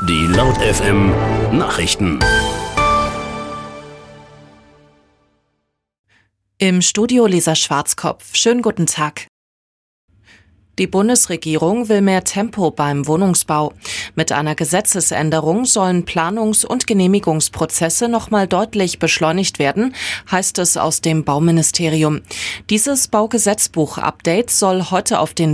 Die Laut FM Nachrichten. Im Studio Lisa Schwarzkopf. Schönen guten Tag. Die Bundesregierung will mehr Tempo beim Wohnungsbau. Mit einer Gesetzesänderung sollen Planungs- und Genehmigungsprozesse nochmal deutlich beschleunigt werden, heißt es aus dem Bauministerium. Dieses Baugesetzbuch-Update soll heute auf den